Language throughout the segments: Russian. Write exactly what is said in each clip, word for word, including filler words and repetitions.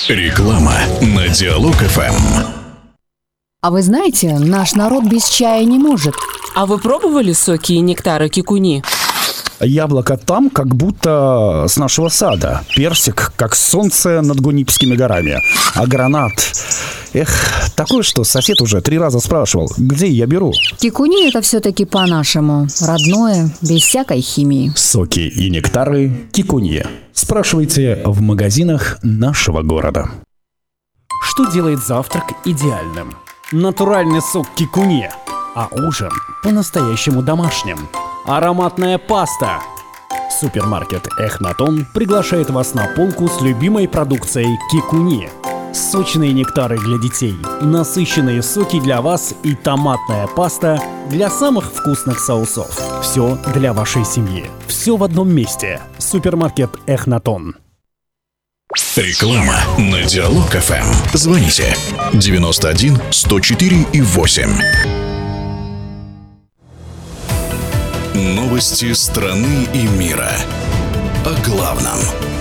Реклама на Диалог-ФМ. А вы знаете, наш народ без чая не может. А вы пробовали соки и нектары кикуни? Яблоко там, как будто с нашего сада. Персик, как солнце над Гунипскими горами. А гранат... Эх, такое, что сосед уже три раза спрашивал, где я беру. Кикуни — это все-таки по-нашему. Родное, без всякой химии. Соки и нектары кикуни. Спрашивайте в магазинах нашего города. Что делает завтрак идеальным? Натуральный сок кикуни, а ужин по-настоящему домашним. Ароматная паста. Супермаркет Эхнатон приглашает вас на полку с любимой продукцией кикуни. Сочные нектары для детей, насыщенные соки для вас и томатная паста для самых вкусных соусов. Все для вашей семьи. Все в одном месте. Супермаркет Эхнатон. Реклама на Диалог-ФМ. Звоните девяносто один сто четыре и восемь. Новости страны и мира. О главном.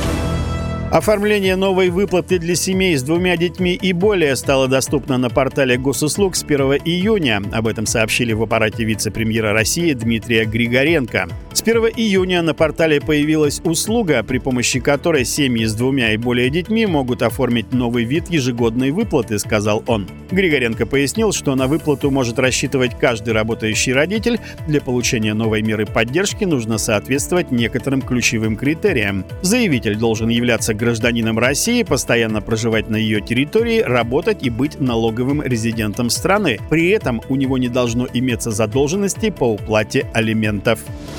Оформление новой выплаты для семей с двумя детьми и более стало доступно на портале госуслуг с первого июня. Об этом сообщили в аппарате вице-премьера России Дмитрия Григоренко. С первого июня на портале появилась услуга, при помощи которой семьи с двумя и более детьми могут оформить новый вид ежегодной выплаты, сказал он. Григоренко пояснил, что на выплату может рассчитывать каждый работающий родитель. Для получения новой меры поддержки нужно соответствовать некоторым ключевым критериям. Заявитель должен являться гражданином России, постоянно проживать на ее территории, работать и быть налоговым резидентом страны. При этом у него не должно иметься задолженности по уплате алиментов.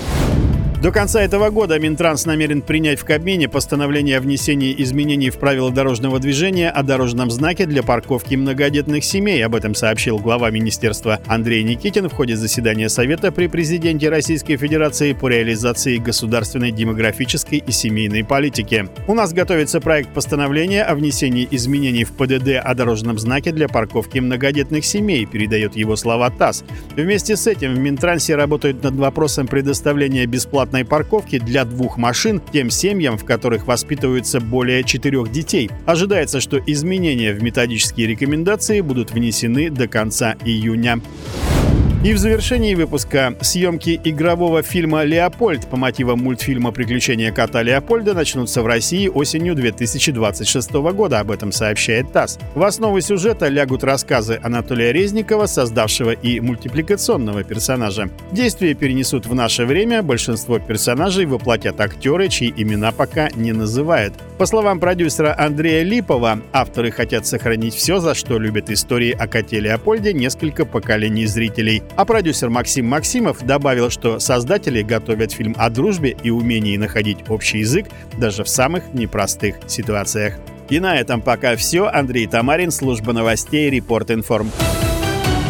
До конца этого года Минтранс намерен принять в Кабмине постановление о внесении изменений в правила дорожного движения о дорожном знаке для парковки многодетных семей. Об этом сообщил глава министерства Андрей Никитин в ходе заседания Совета при президенте Российской Федерации по реализации государственной демографической и семейной политики. У нас готовится проект постановления о внесении изменений в ПДД о дорожном знаке для парковки многодетных семей, передает его слова ТАСС. Вместе с этим в Минтрансе работают над вопросом предоставления бесплатной парковки для двух машин тем семьям, в которых воспитываются более четырех детей. Ожидается, что изменения в методические рекомендации будут внесены до конца июня. И в завершении выпуска съемки игрового фильма «Леопольд» по мотивам мультфильма «Приключения кота Леопольда» начнутся в России осенью две тысячи двадцать шестого года. Об этом сообщает ТАСС. В основу сюжета лягут рассказы Анатолия Резникова, создавшего и мультипликационного персонажа. Действие перенесут в наше время. Большинство персонажей воплотят актеры, чьи имена пока не называют. По словам продюсера Андрея Липова, авторы хотят сохранить все, за что любят истории о коте Леопольде несколько поколений зрителей. А продюсер Максим Максимов добавил, что создатели готовят фильм о дружбе и умении находить общий язык даже в самых непростых ситуациях. И на этом пока все. Андрей Тамарин, служба новостей Репорт Информ.